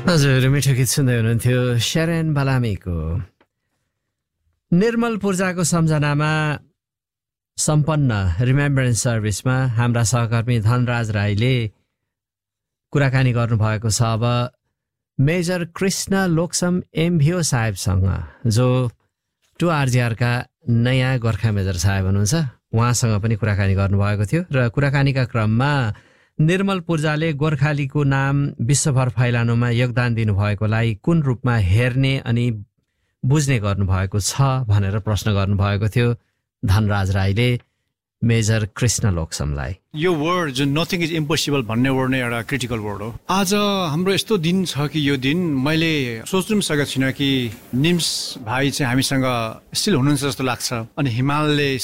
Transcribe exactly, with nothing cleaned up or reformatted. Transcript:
हजुर मिठो गीत सुन्दै हुनुहुन्थ्यो शेरेन बलामीको। निर्मल पूर्जाको सम्झनामा सम्पन्न रिमेम्बरेन्स सर्भिसमा हाम्रा सहकर्मी धनराज राईले कुराकानी गर्नुभएको छ अब मेजर कृष्ण लोकसम एमभिओ साहेबसँग, जो टु आरजिआरका नयाँ गोर्खा मेजर साहेब हुनुहुन्छ। उहाँसँग पनि कुराकानी गर्नुभएको थियो र कुराकानीका क्रममा निर्मल पूर्जाले गोर्खालीको नाम विश्वभर फैलाउनमा योगदान दिनुभएकोलाई कुन रूपमा हेर्ने अनि बुझ्ने गर्नुभएको छ भनेर प्रश्न गर्नुभएको थियो धनराज राईले मेजर कृष्ण लोकसमलाई। यो वर्ड जुन नथिङ इज इम्पोसिबल भन्ने वर्ड नै एउटा क्रिटिकल वर्ड हो। आज हाम्रो यस्तो दिन छ कि यो दिन मैले सोच्नु पनि सकेको छुइनँ कि निम्स भाइ चाहिँ हामीसँग स्टिल हुनुहुन्छ जस्तो लाग्छ। अनि हिमालले